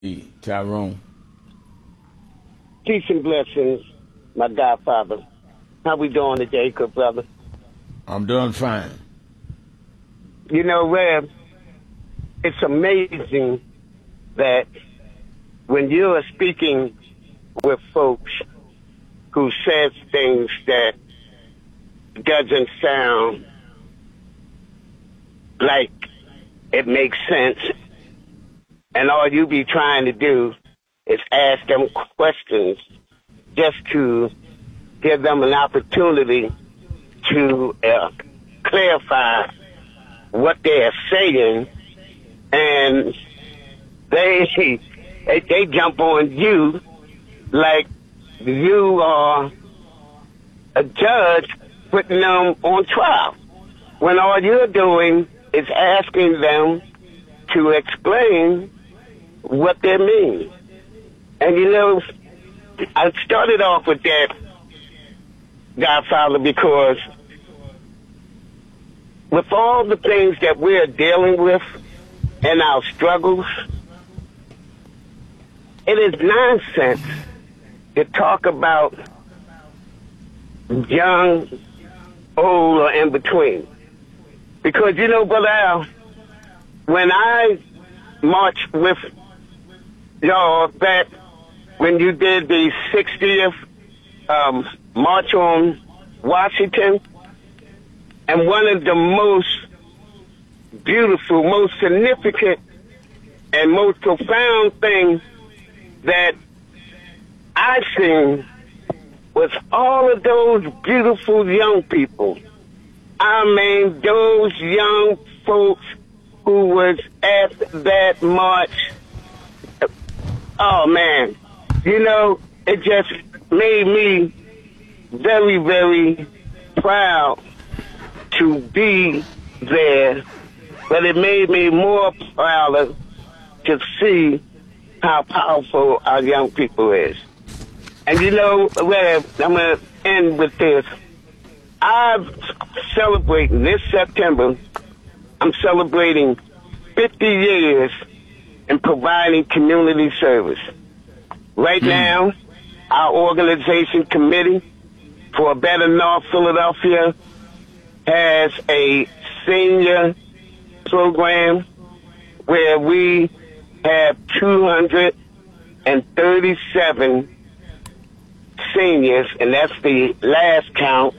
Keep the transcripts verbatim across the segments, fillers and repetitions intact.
Hey, Tyrone. Peace and blessings, my godfather. How we doing today, good brother? I'm doing fine. You know, Rev, it's amazing that when you are speaking with folks who says things that doesn't sound like it makes sense, and all you be trying to do is ask them questions just to give them an opportunity to uh, clarify what they're saying, and they, they they jump on you like you are a judge putting them on trial, when all you're doing is asking them to explain what they mean. And you know, I started off with that, Godfather, because with all the things that we're dealing with and our struggles, it is nonsense to talk about young, old, or in between. Because, you know, Brother Al, when I marched with y'all back when you did the sixtieth um, March on Washington, and one of the most beautiful, most significant, and most profound things that I seen was all of those beautiful young people. I mean, those young folks who was at that march. Oh, man. You know, it just made me very, very proud to be there, but it made me more prouder to see how powerful our young people is. And you know, well, I'm going to end with this. I'm celebrating this September, I'm celebrating fifty years in providing community service. Right mm. now, our organization committee for a Better North Philadelphia has a senior program where we have two hundred thirty-seven seniors, and that's the last count,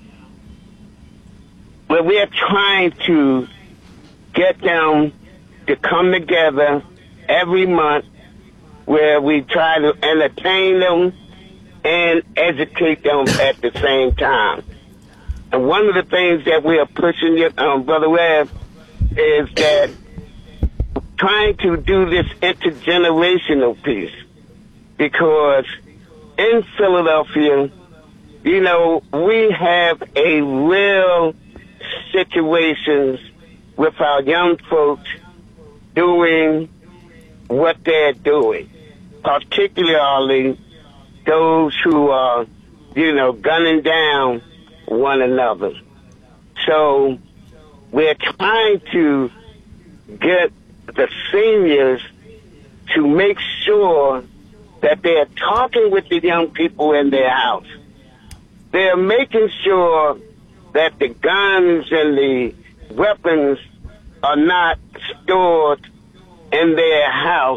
where we are trying to get them to come together every month, where we try to entertain them and educate them at the same time. And one of the things that we are pushing, um, Brother Webb, is that trying to do this intergenerational piece, because in Philadelphia, you know, we have a real situations with our young folks doing what they're doing, particularly those who are, you know, gunning down one another. So we're trying to get the seniors to make sure that they're talking with the young people in their house. They're making sure that the guns and the weapons are not stored in their house.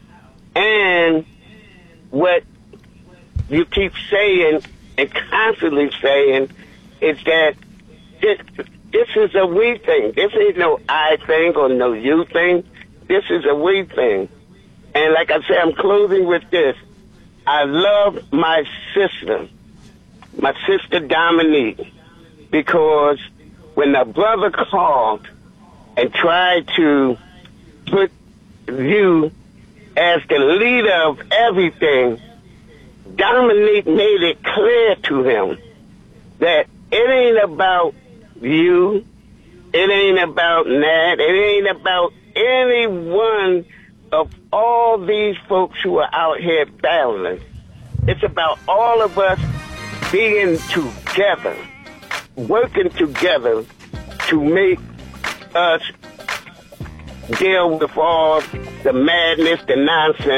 And what you keep saying and constantly saying is that this, this is a we thing. This ain't no I thing or no you thing. This is a we thing. And like I said, I'm closing with this. I love my sister, my sister Dominique, because when the brother called and tried to put you as the leader of everything, Dominique made it clear to him that it ain't about you, it ain't about Nat, it ain't about any one of all these folks who are out here battling. It's about all of us being together, working together to make us deal with all the madness, the nonsense.